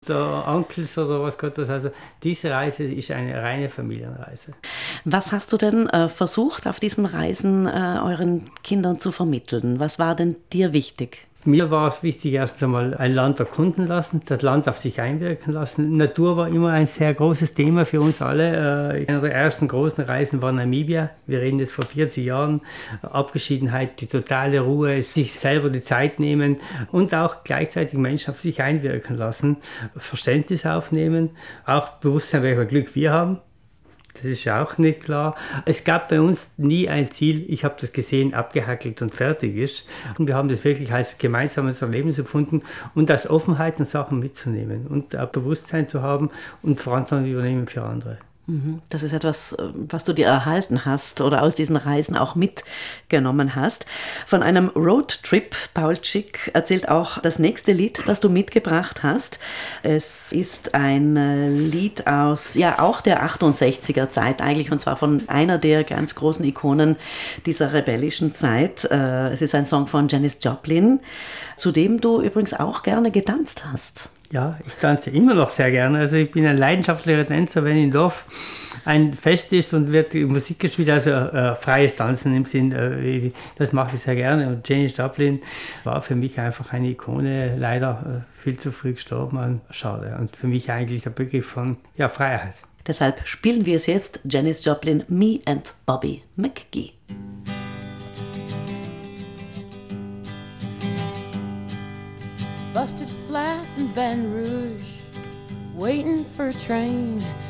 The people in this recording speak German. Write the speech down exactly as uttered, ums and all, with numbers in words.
Der Onkels oder was Gott das, also diese Reise ist eine reine Familienreise. Was hast du denn äh, versucht, auf diesen Reisen äh, euren Kindern zu vermitteln? Was war denn dir wichtig? Mir war es wichtig, erst einmal ein Land erkunden lassen, das Land auf sich einwirken lassen. Natur war immer ein sehr großes Thema für uns alle. Äh, Eine der ersten großen Reisen war Namibia. Wir reden jetzt vor vierzig Jahren. Abgeschiedenheit, die totale Ruhe, sich selber die Zeit nehmen und auch gleichzeitig Menschen auf sich einwirken lassen, Verständnis aufnehmen, auch Bewusstsein, welcher Glück wir haben. Das ist ja auch nicht klar. Es gab bei uns nie ein Ziel, ich habe das gesehen, abgehackelt und fertig ist. Und wir haben das wirklich als gemeinsames Erlebnis empfunden und als Offenheit und Sachen mitzunehmen und auch Bewusstsein zu haben und Verantwortung übernehmen für andere. Das ist etwas, was du dir erhalten hast oder aus diesen Reisen auch mitgenommen hast. Von einem Roadtrip, Paul Schick erzählt auch das nächste Lied, das du mitgebracht hast. Es ist ein Lied aus, ja, auch der achtundsechziger Zeit eigentlich, und zwar von einer der ganz großen Ikonen dieser rebellischen Zeit. Es ist ein Song von Janis Joplin, zu dem du übrigens auch gerne getanzt hast. Ja, ich tanze immer noch sehr gerne. Also ich bin ein leidenschaftlicher Tänzer, wenn im Dorf ein Fest ist und wird die Musik gespielt, also äh, freies Tanzen im Sinn, äh, das mache ich sehr gerne. Und Janis Joplin war für mich einfach eine Ikone, leider äh, viel zu früh gestorben, schade. Und für mich eigentlich der Begriff von ja, Freiheit. Deshalb spielen wir es jetzt, Janis Joplin, Me and Bobby McGee. Busted flat in Baton Rouge, waiting for a train